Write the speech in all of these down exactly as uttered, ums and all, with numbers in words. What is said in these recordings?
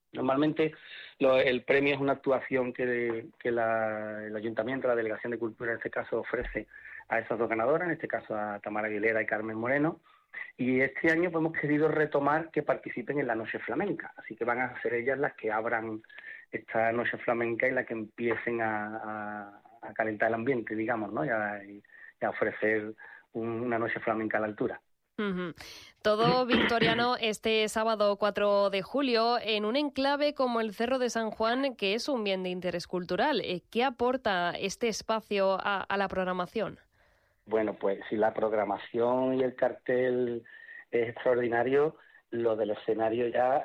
Normalmente lo, el premio es una actuación que, que la, el Ayuntamiento, la Delegación de Cultura en este caso, ofrece a esas dos ganadoras, en este caso a Tamara Aguilera y Carmen Moreno, y este año pues, hemos querido retomar que participen en la Noche Flamenca, así que van a ser ellas las que abran esta Noche Flamenca y las que empiecen a, a, a calentar el ambiente, digamos, ¿no? y, a, y a ofrecer un, una Noche Flamenca a la altura. Uh-huh. Todo victoriano este sábado cuatro de julio en un enclave como el Cerro de San Juan, que es un bien de interés cultural. ¿Qué aporta este espacio a, a la programación? Bueno, pues si la programación y el cartel es extraordinario, lo del escenario ya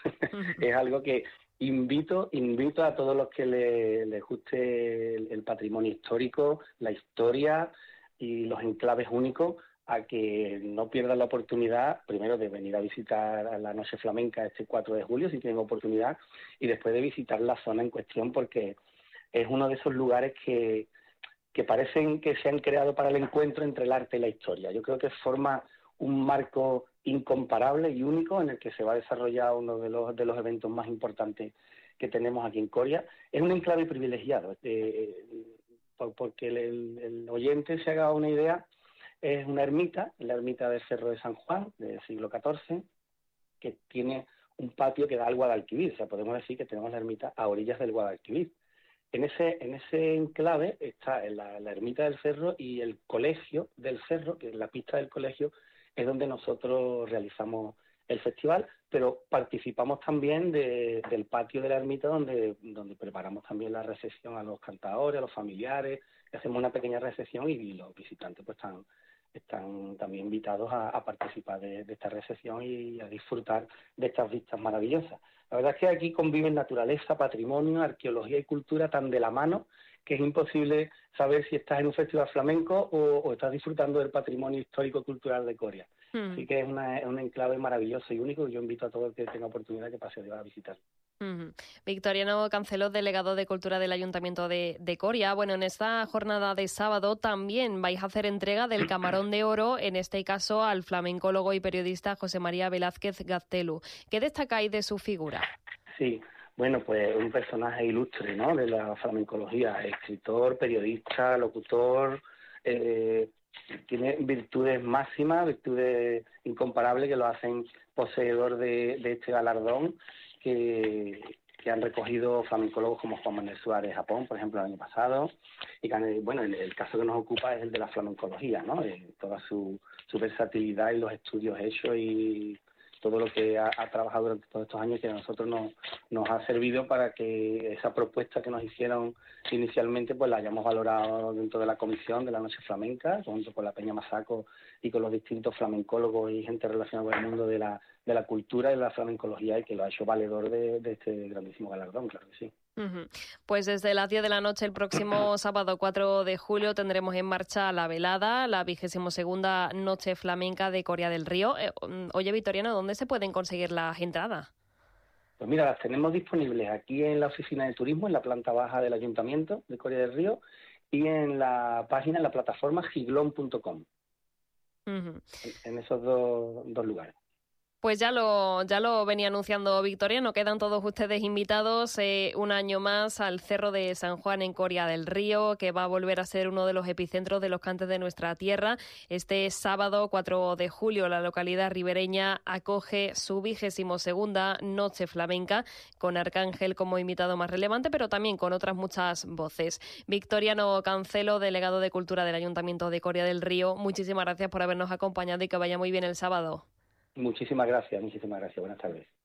es algo que invito invito a todos los que les le guste el, el patrimonio histórico, la historia y los enclaves únicos, a que no pierdan la oportunidad, primero de venir a visitar a la Noche Flamenca este cuatro de julio, si tienen oportunidad, y después de visitar la zona en cuestión, porque es uno de esos lugares que, que parecen que se han creado para el encuentro entre el arte y la historia. Yo creo que forma un marco incomparable y único en el que se va a desarrollar uno de los, de los eventos más importantes que tenemos aquí en Coria. Es un enclave privilegiado, eh, porque el, el, el oyente se haga una idea. Es una ermita, la ermita del Cerro de San Juan, del siglo catorce, que tiene un patio que da al Guadalquivir. O sea, podemos decir que tenemos la ermita a orillas del Guadalquivir. En ese, en ese enclave está la, la ermita del Cerro y el colegio del Cerro, que es la pista del colegio, es donde nosotros realizamos el festival, pero participamos también de, del patio de la ermita, donde, donde preparamos también la recepción a los cantadores, a los familiares, hacemos una pequeña recepción y, y los visitantes pues están... están también invitados a, a participar de, de esta recepción y a disfrutar de estas vistas maravillosas. La verdad es que aquí conviven naturaleza, patrimonio, arqueología y cultura tan de la mano que es imposible saber si estás en un festival flamenco o, o estás disfrutando del patrimonio histórico-cultural de Coria. Mm. Así que es, una, es un enclave maravilloso y único, y yo invito a todo el que tenga oportunidad que pase a visitar. Uh-huh. Victoriano Canceló, delegado de Cultura del Ayuntamiento de, de Coria. Bueno, en esta jornada de sábado también vais a hacer entrega del Camarón de Oro, en este caso al flamencólogo y periodista José María Velázquez Gaztelu. ¿Qué destacáis de su figura? Sí, bueno, pues un personaje ilustre, ¿no?, de la flamencología, escritor, periodista, locutor, eh, tiene virtudes máximas, virtudes incomparables que lo hacen poseedor de, de este galardón, que, que han recogido flamencólogos como Juan Manuel Suárez de Japón, por ejemplo, el año pasado, y que, bueno, el, el caso que nos ocupa es el de la flamencología, ¿no?, eh, toda su, su versatilidad y los estudios hechos y todo lo que ha, ha trabajado durante todos estos años, que a nosotros nos, nos ha servido para que esa propuesta que nos hicieron inicialmente pues la hayamos valorado dentro de la comisión de la Noche Flamenca, junto con la Peña Masaco y con los distintos flamencólogos y gente relacionada con el mundo de la, de la cultura y de la flamencología, y que lo ha hecho valedor de, de este grandísimo galardón, claro que sí. Uh-huh. Pues desde las diez de la noche el próximo sábado cuatro de julio tendremos en marcha la velada, la vigésimo segunda Noche Flamenca de Coria del Río. Eh, oye, Victoriano, ¿dónde se pueden conseguir las entradas? Pues mira, las tenemos disponibles aquí en la oficina de turismo, en la planta baja del Ayuntamiento de Coria del Río, y en la página, en la plataforma giglón punto com. Uh-huh. en, en esos dos, dos lugares. Pues ya lo ya lo venía anunciando Victoriano, quedan todos ustedes invitados eh, un año más al Cerro de San Juan en Coria del Río, que va a volver a ser uno de los epicentros de los cantes de nuestra tierra. Este sábado cuatro de julio la localidad ribereña acoge su vigésimo segunda Noche Flamenca, con Arcángel como invitado más relevante, pero también con otras muchas voces. Victoriano Cancelo, delegado de Cultura del Ayuntamiento de Coria del Río, muchísimas gracias por habernos acompañado y que vaya muy bien el sábado. Muchísimas gracias, muchísimas gracias. Buenas tardes.